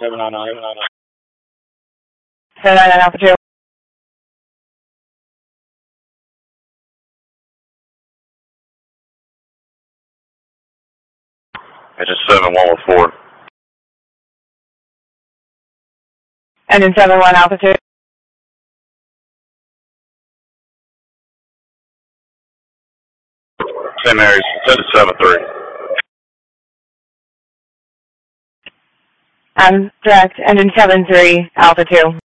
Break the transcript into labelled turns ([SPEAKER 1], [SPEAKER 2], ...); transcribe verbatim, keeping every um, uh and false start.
[SPEAKER 1] seven nine nine.
[SPEAKER 2] seven nine nine Alpha two.
[SPEAKER 3] Engine seven one one four.
[SPEAKER 2] Engine seven one Alpha two.
[SPEAKER 3] Saint Mary's, Engine seven three.
[SPEAKER 2] Um, direct, engine seven three Alpha two.